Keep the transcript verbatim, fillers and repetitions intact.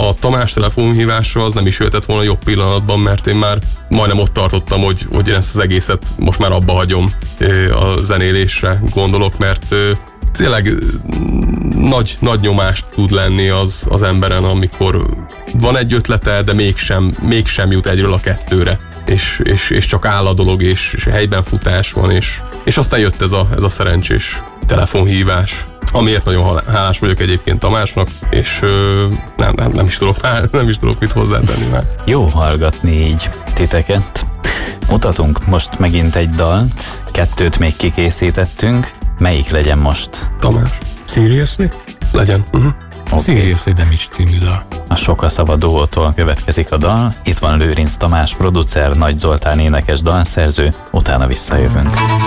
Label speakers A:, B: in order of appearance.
A: a Tamás telefonhívása az nem is jöhetett volna jobb pillanatban, mert én már majdnem ott tartottam, hogy, hogy én ezt az egészet most már abba hagyom, a zenélésre gondolok, mert tényleg nagy, nagy nyomást tud lenni az, az emberen, amikor van egy ötlete, de mégsem, mégsem jut egyről a kettőre. És, és, és csak áll a dolog, és, és helyben futás van, és, és aztán jött ez a, ez a szerencsés telefonhívás, amiért nagyon hálás vagyok egyébként Tamásnak, és ö, nem, nem, nem, is tudok, nem is tudok mit hozzátenni már.
B: Jó hallgatni így titeket. Mutatunk most megint egy dalt, kettőt még kikészítettünk. Melyik legyen most?
A: Tamás.
C: Seriously?
A: Legyen. Uh-huh.
C: Okay. Seriously Damage című dal.
B: A Soka Szava duótól következik a dal. Itt van Lőrinc Tamás producer, Nagy Zoltán énekes dalszerző, utána visszajövünk.